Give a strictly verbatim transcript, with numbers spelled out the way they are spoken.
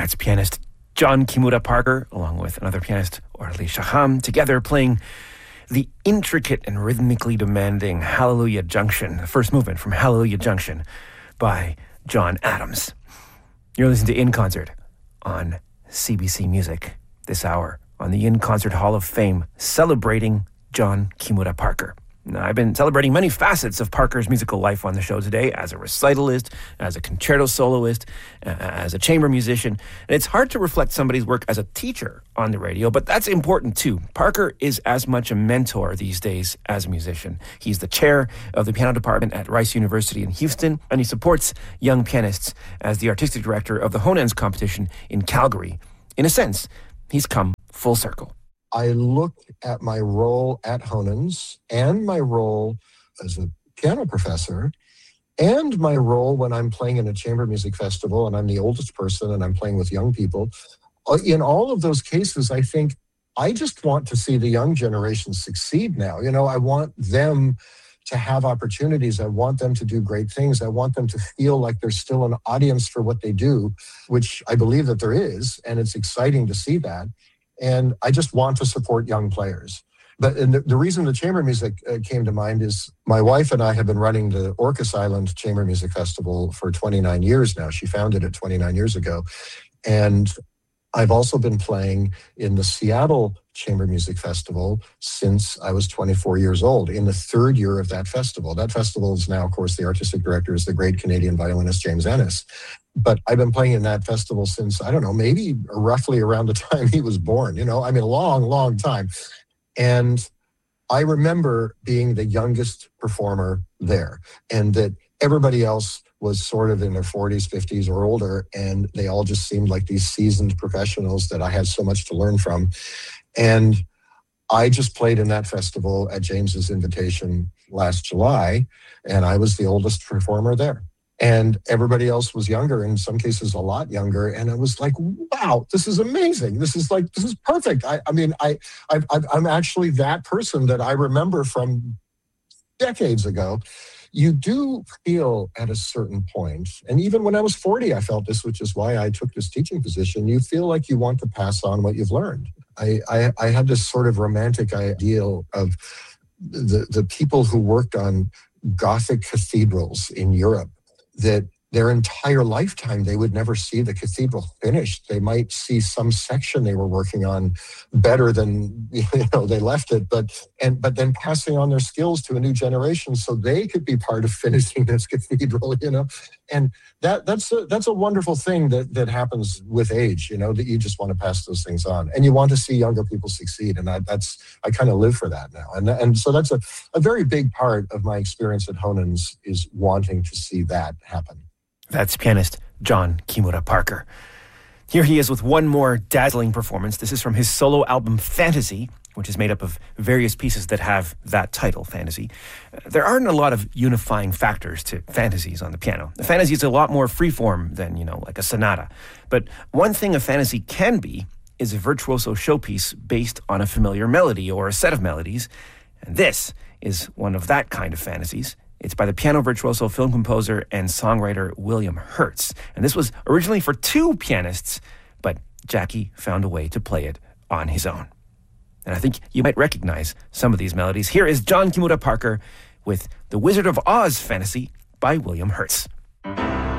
That's pianist John Kimura Parker, along with another pianist, Orly Shaham, together playing the intricate and rhythmically demanding Hallelujah Junction, the first movement from Hallelujah Junction by John Adams. You're listening to In Concert on C B C Music this hour on the In Concert Hall of Fame, celebrating John Kimura Parker. Now, I've been celebrating many facets of Parker's musical life on the show today, as a recitalist, as a concerto soloist, uh, as a chamber musician. And it's hard to reflect somebody's work as a teacher on the radio, but that's important too. Parker is as much a mentor these days as a musician. He's the chair of the piano department at Rice University in Houston, and he supports young pianists as the artistic director of the Honens competition in Calgary. In a sense, he's come full circle. I look at my role at Honens and my role as a piano professor and my role when I'm playing in a chamber music festival and I'm the oldest person and I'm playing with young people. In all of those cases, I think I just want to see the young generation succeed now. You know, I want them to have opportunities. I want them to do great things. I want them to feel like there's still an audience for what they do, which I believe that there is, and it's exciting to see that. And I just want to support young players. But and the, the reason the chamber music uh, came to mind is my wife and I have been running the Orcas Island Chamber Music Festival for twenty-nine years now. She founded it twenty-nine years ago. And I've also been playing in the Seattle Chamber Music Festival since I was twenty-four years old, in the third year of that festival. That festival is now, of course, the artistic director is the great Canadian violinist James Ennis. But I've been playing in that festival since, I don't know, maybe roughly around the time he was born, you know, I mean, a long, long time. And I remember being the youngest performer there, and that everybody else was sort of in their forties, fifties or older, and they all just seemed like these seasoned professionals that I had so much to learn from. And I just played in that festival at James's invitation last July, and I was the oldest performer there. And everybody else was younger, in some cases a lot younger. And it was like, wow, this is amazing. This is like, this is perfect. I, I mean, I, I, I'm actually that person that I remember from decades ago. You do feel at a certain point, and even when I was forty, I felt this, which is why I took this teaching position. You feel like you want to pass on what you've learned. I, I, I had this sort of romantic ideal of the, the people who worked on Gothic cathedrals in Europe, that their entire lifetime, they would never see the cathedral finished. They might see some section they were working on better than, you know, they left it, but and but then passing on their skills to a new generation so they could be part of finishing this cathedral, you know. And that that's a, that's a wonderful thing that, that happens with age, you know, that you just want to pass those things on. And you want to see younger people succeed. And I, that's, I kind of live for that now. And, and so that's a, a very big part of my experience at Honens, is wanting to see that happen. That's pianist John Kimura Parker. Here he is with one more dazzling performance. This is from his solo album Fantasy, which is made up of various pieces that have that title, Fantasy. Uh, there aren't a lot of unifying factors to fantasies on the piano. The fantasy is a lot more freeform than, you know, like a sonata. But one thing a fantasy can be is a virtuoso showpiece based on a familiar melody or a set of melodies. And this is one of that kind of fantasies. It's by the piano virtuoso, film composer, and songwriter William Hertz. And this was originally for two pianists, but Jackie found a way to play it on his own. And I think you might recognize some of these melodies. Here is John Kimura Parker with The Wizard of Oz Fantasy by William Hertz.